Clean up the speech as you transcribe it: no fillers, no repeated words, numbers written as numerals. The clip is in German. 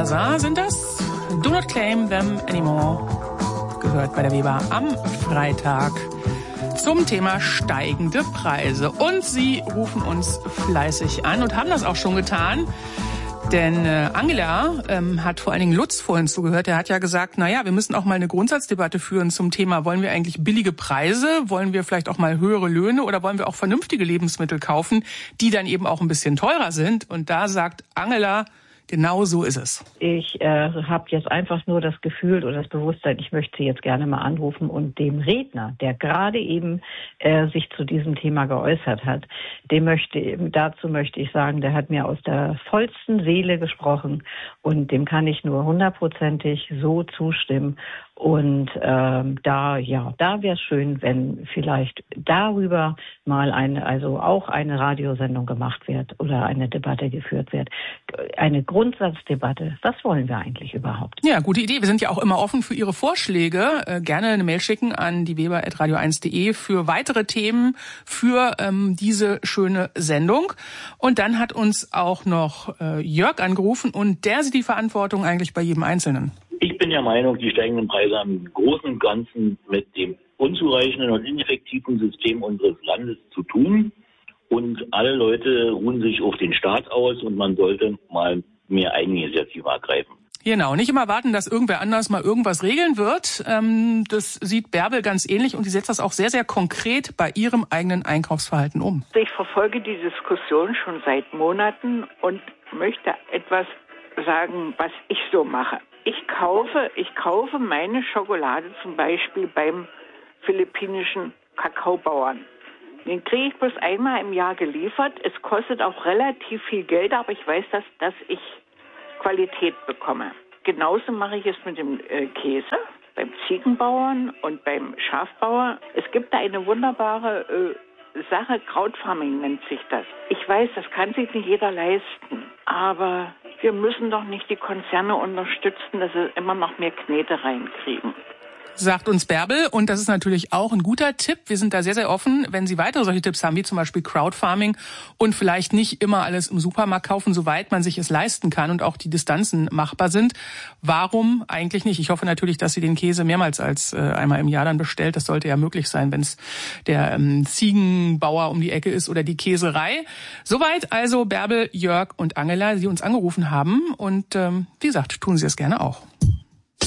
Balthasar sind das. Do not claim them anymore. Gehört bei der Weber am Freitag zum Thema steigende Preise. Und Sie rufen uns fleißig an und haben das auch schon getan. Denn Angela hat vor allen Dingen Lutz vorhin zugehört. Er hat ja gesagt, wir müssen auch mal eine Grundsatzdebatte führen zum Thema, wollen wir eigentlich billige Preise, wollen wir vielleicht auch mal höhere Löhne oder wollen wir auch vernünftige Lebensmittel kaufen, die dann eben auch ein bisschen teurer sind. Und da sagt Angela, genau so ist es. Ich habe jetzt einfach nur das Gefühl oder das Bewusstsein, ich möchte Sie jetzt gerne mal anrufen und dem Redner, der gerade eben sich zu diesem Thema geäußert hat, dazu möchte ich sagen, der hat mir aus der vollsten Seele gesprochen und dem kann ich nur 100%ig so zustimmen. Und da wäre es schön, wenn vielleicht darüber mal auch eine Radiosendung gemacht wird oder eine Debatte geführt wird. Eine Grundsatzdebatte. Was wollen wir eigentlich überhaupt? Ja, gute Idee. Wir sind ja auch immer offen für Ihre Vorschläge. Gerne eine Mail schicken an dieweber@radio1.de für weitere Themen für diese schöne Sendung. Und dann hat uns auch noch Jörg angerufen und der sieht die Verantwortung eigentlich bei jedem Einzelnen. Ich bin der Meinung, die steigenden Preise haben im Großen und Ganzen mit dem unzureichenden und ineffektiven System unseres Landes zu tun. Und alle Leute ruhen sich auf den Staat aus und man sollte mal mehr Eigeninitiative ergreifen. Genau, nicht immer warten, dass irgendwer anders mal irgendwas regeln wird. Das sieht Bärbel ganz ähnlich und sie setzt das auch sehr, sehr konkret bei ihrem eigenen Einkaufsverhalten um. Ich verfolge die Diskussion schon seit Monaten und möchte etwas sagen, was ich so mache. Ich kaufe meine Schokolade zum Beispiel beim philippinischen Kakaobauern. Den kriege ich bloß einmal im Jahr geliefert. Es kostet auch relativ viel Geld, aber ich weiß, dass ich Qualität bekomme. Genauso mache ich es mit dem Käse beim Ziegenbauern und beim Schafbauer. Es gibt da eine wunderbare Sache, Krautfarming nennt sich das. Ich weiß, das kann sich nicht jeder leisten, aber wir müssen doch nicht die Konzerne unterstützen, dass sie immer noch mehr Knete reinkriegen. Sagt uns Bärbel, und das ist natürlich auch ein guter Tipp. Wir sind da sehr, sehr offen, wenn Sie weitere solche Tipps haben, wie zum Beispiel Crowdfarming und vielleicht nicht immer alles im Supermarkt kaufen, soweit man sich es leisten kann und auch die Distanzen machbar sind. Warum eigentlich nicht? Ich hoffe natürlich, dass Sie den Käse mehrmals als einmal im Jahr dann bestellt. Das sollte ja möglich sein, wenn es der Ziegenbauer um die Ecke ist oder die Käserei. Soweit also Bärbel, Jörg und Angela, die uns angerufen haben und wie gesagt, tun Sie es gerne auch.